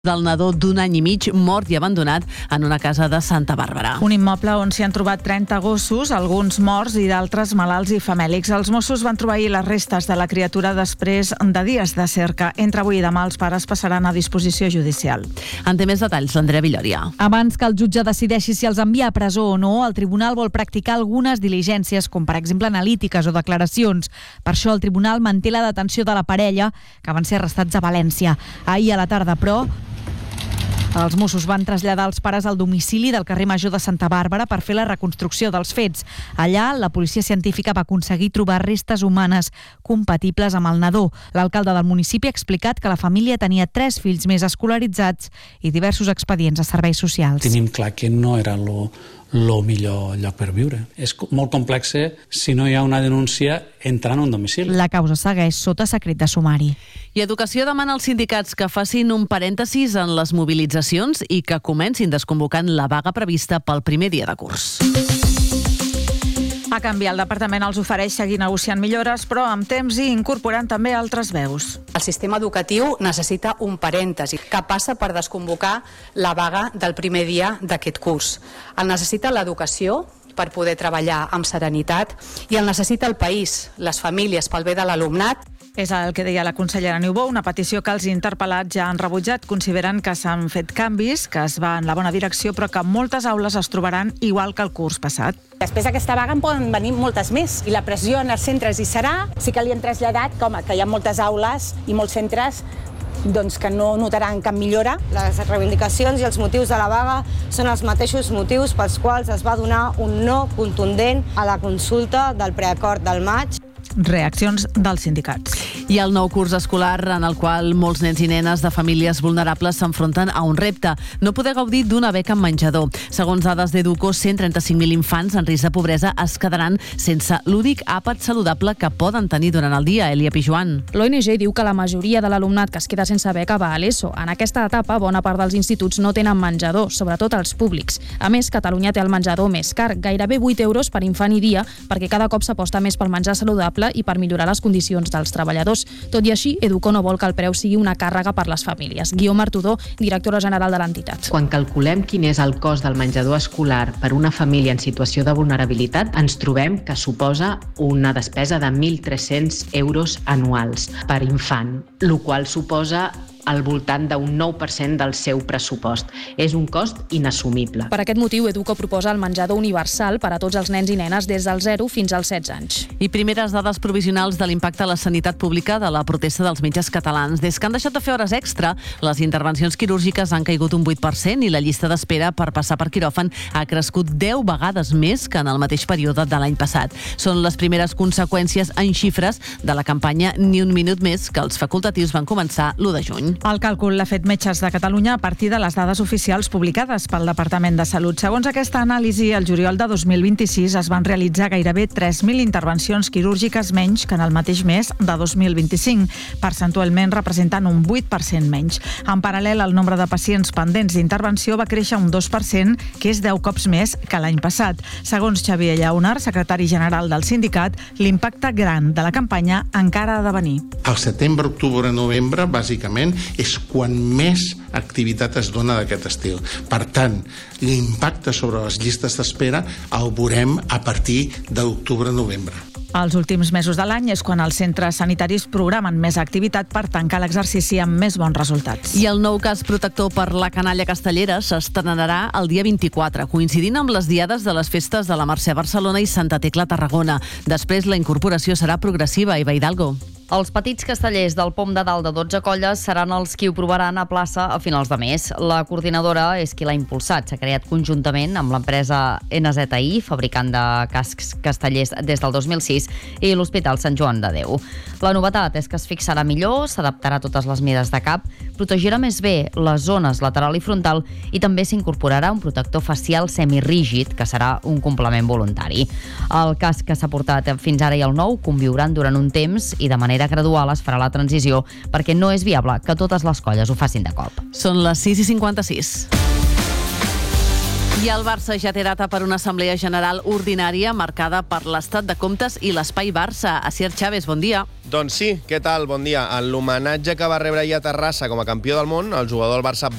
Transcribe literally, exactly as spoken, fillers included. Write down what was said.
del nadó d'un any i mig mort i abandonat en una casa de Santa Bàrbara. Un immoble on s'hi han trobat trenta gossos, alguns morts i d'altres malalts i famèlics. Els Mossos van trobar ahir les restes de la criatura després de dies de cerca. Entre avui i demà els pares passaran a disposició judicial. En té més detalls l'Andrea Villòria. Abans que el jutge decideixi si els envia a presó o no, el tribunal vol practicar algunes diligències, com per exemple analítiques o declaracions. Per això el tribunal manté la detenció de la parella, que van ser arrestats a València. Ahir a la tarda, però, els Mossos van traslladar els pares al domicili del carrer Major de Santa Bàrbara per fer la reconstrucció dels fets. Allà, la policia científica va aconseguir trobar restes humanes compatibles amb el nadó. L'alcalde del municipi ha explicat que la família tenia tres fills més escolaritzats i diversos expedients a serveis socials. Tenim clar que no era lo, lo millor lloc per viure. És molt complex si no hi ha una denúncia entrant a un domicili. La causa segueix sota secret de sumari. I Educació demana als sindicats que facin un parèntesis en les mobilitzacions i que comencin desconvocant la vaga prevista pel primer dia de curs. A canvi, el departament els ofereix seguir negociant millores, però amb temps i incorporant també altres veus. El sistema educatiu necessita un parèntesi que passa per desconvocar la vaga del primer dia d'aquest curs. El necessita l'educació per poder treballar amb serenitat i el necessita el país, les famílies, pel bé de l'alumnat. És el que deia la consellera Niubó, una petició que els interpel·lats ja han rebutjat. Consideren que s'han fet canvis, que es va en la bona direcció, però que moltes aules es trobaran igual que el curs passat. Després d'aquesta vaga en poden venir moltes més i la pressió en els centres hi serà. Sí que li han traslladat que, home, que hi ha moltes aules i molts centres doncs, que no notaran cap millora. Les reivindicacions i els motius de la vaga són els mateixos motius pels quals es va donar un no contundent a la consulta del preacord del maig. Reaccions dels sindicats. I el nou curs escolar en el qual molts nens i nenes de famílies vulnerables s'enfronten a un repte, no poder gaudir d'una beca en menjador. Segons dades d'Educo, cent trenta-cinc mil infants en risc de pobresa es quedaran sense l'únic àpat saludable que poden tenir durant el dia. Elia Pijuan. L'O N G diu que la majoria de l'alumnat que es queda sense beca va a l'ESO. En aquesta etapa, bona part dels instituts no tenen menjador, sobretot els públics. A més, Catalunya té el menjador més car, gairebé vuit euros per infant i dia, perquè cada cop s'aposta més pel menjar saludable i per millorar les condicions dels treballadors. Tot i així, Educo no vol que el preu sigui una càrrega per les famílies. Guiomar Tudó, directora general de l'entitat. Quan calculem quin és el cost del menjador escolar per una família en situació de vulnerabilitat, ens trobem que suposa una despesa de mil tres-cents euros anuals per infant, el qual suposa al voltant d'un nou per cent del seu pressupost. És un cost inassumible. Per aquest motiu, Educo proposa el menjador universal per a tots els nens i nenes des del zero fins als setze anys. I primeres dades provisionals de l'impacte a la sanitat pública de la protesta dels metges catalans. Des que han deixat de fer hores extra, les intervencions quirúrgiques han caigut un vuit per cent i la llista d'espera per passar per quiròfan ha crescut deu vegades més que en el mateix període de l'any passat. Són les primeres conseqüències en xifres de la campanya Ni un minut més que els facultatius van començar l'u de juny. El càlcul l'ha fet Metges de Catalunya a partir de les dades oficials publicades pel Departament de Salut. Segons aquesta anàlisi, el juliol de dos mil vint-i-sis es van realitzar gairebé tres mil intervencions quirúrgiques menys que en el mateix mes de dos mil vint-i-cinc, percentualment representant un vuit per cent menys. En paral·lel, el nombre de pacients pendents d'intervenció va créixer un dos per cent, que és deu cops més que l'any passat. Segons Xavier Llaunar, secretari general del sindicat, l'impacte gran de la campanya encara ha de venir. Al setembre, octubre, novembre, bàsicament, és quan més activitat es dona d'aquest estil. Per tant, l'impacte sobre les llistes d'espera el veurem a partir d'octubre-novembre. Els últims mesos de l'any és quan els centres sanitaris programen més activitat per tancar l'exercici amb més bons resultats. I el nou cas protector per la canalla castellera s'estrenarà el dia vint-i-quatre, coincidint amb les diades de les festes de la Mercè Barcelona i Santa Tecla Tarragona. Després la incorporació serà progressiva. Iva Hidalgo. Els petits castellers del Pom de Dalt de dotze colles seran els qui ho provaran a plaça a finals de mes. La coordinadora és qui l'ha impulsat. S'ha creat conjuntament amb l'empresa N Z I, fabricant de cascs castellers des del dos mil sis, i l'Hospital Sant Joan de Déu. La novetat és que es fixarà millor, s'adaptarà a totes les mides de cap, protegirà més bé les zones lateral i frontal i també s'incorporarà un protector facial semirígid, que serà un complement voluntari. El casc que s'ha portat fins ara i el nou conviuran durant un temps i de manera gradual es farà la transició perquè no és viable que totes les colles ho facin de cop. Són les sis i cinquanta-sis. I el Barça ja té data per una assemblea general ordinària marcada per l'estat de comptes i l'espai Barça. Asier Chávez, bon dia. Doncs sí, què tal? Bon dia. En l'homenatge que va rebre ahir a Terrassa com a campió del món, el jugador del Barça